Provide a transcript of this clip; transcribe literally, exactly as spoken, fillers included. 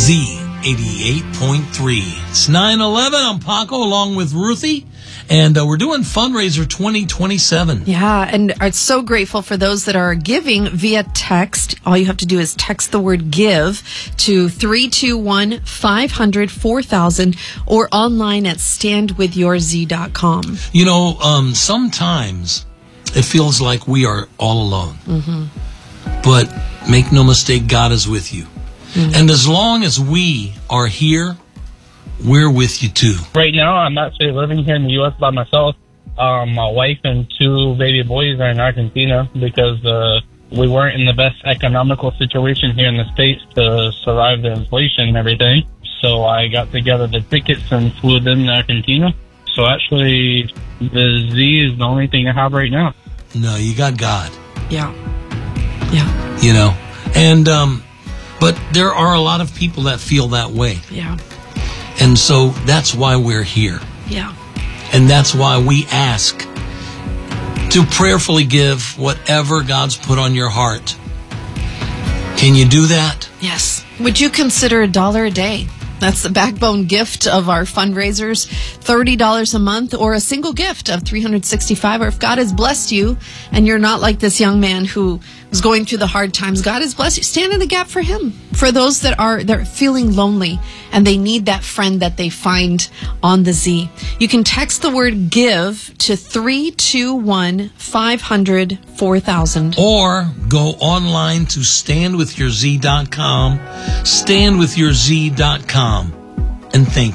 Z eighty-eight point three. It's nine eleven. I'm Paco along with Ruthie. And uh, we're doing Fundraiser twenty twenty-seven. Yeah, and I'm so grateful for those that are giving via text. All you have to do is text the word GIVE to three two one, five hundred, four thousand or online at stand with your z dot com. You know, um, sometimes it feels like we are all alone. Mm-hmm. But make no mistake, God is with you. Mm-hmm. And as long as we are here, we're with you too. Right now, I'm actually living here in the U S by myself. Um, my wife and two baby boys are in Argentina because uh, we weren't in the best economical situation here in the States to survive the inflation and everything. So I got together the tickets and flew them to Argentina. So actually, the Z is the only thing I have right now. No, you got God. Yeah. Yeah. You know, and, um, but there are a lot of people that feel that way. Yeah. And so that's why we're here. Yeah. And that's why we ask to prayerfully give whatever God's put on your heart. Can you do that? Yes. Would you consider a dollar a day? That's the backbone gift of our fundraisers, thirty dollars a month, or a single gift of three hundred sixty-five dollars. Or if God has blessed you and you're not like this young man who was going through the hard times, God has blessed you. Stand in the gap for him. For those that are they're feeling lonely and they need that friend that they find on the Z. You can text the word GIVE to three two one, five hundred, four thousand. Or go online to stand with your z dot com, stand with your z dot com, and thank you.